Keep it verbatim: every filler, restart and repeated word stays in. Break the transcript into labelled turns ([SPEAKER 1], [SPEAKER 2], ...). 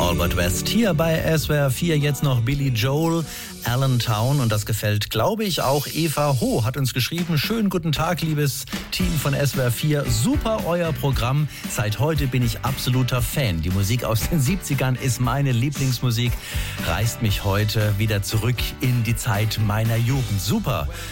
[SPEAKER 1] Albert West hier bei S W R vier, jetzt noch Billy Joel, Allentown, und das gefällt, glaube ich, auch Eva Ho hat uns geschrieben. Schönen guten Tag, liebes Team von S W R vier, super euer Programm, seit heute bin ich absoluter Fan. Die Musik aus den siebzigern ist meine Lieblingsmusik, reißt mich heute wieder zurück in die Zeit meiner Jugend. Super,